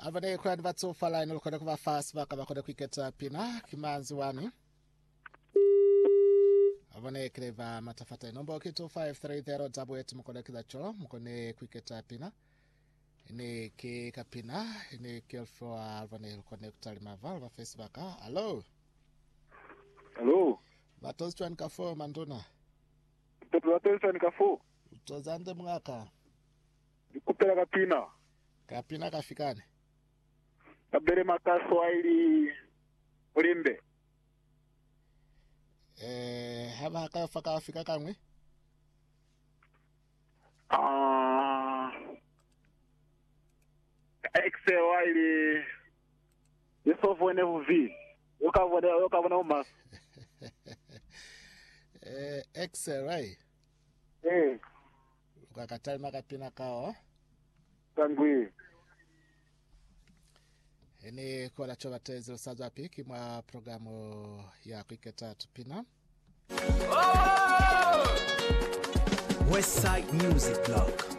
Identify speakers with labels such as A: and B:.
A: Avane kwa vatsofa line lokho kuba fast bakabakho kwiketa pina kimanzi wani. Avane kreva matafata nomba ke 2530 mukone kidacho mukone kwiketa pina. Ine ke kapina ine kelfo avane connect mava va Facebook. Hello.
B: Hello.
A: Batoswan kafo mandona.
B: Batoswan kafo.
A: Tozande mwaka.
B: Kupela kapina.
A: Kapina kafikane.
B: Kabere makaswahili ulimbe.
A: Haba kafaka afika kamwe?
B: Excel wali yesofone vuvi. Yokabona umas.
A: Excel right? Ukakatali makapina kao.
B: Tangwi.
A: Ene kola choba tezo saza piki mwa programu ya kwiketa tupina.
C: Westside Music Blog.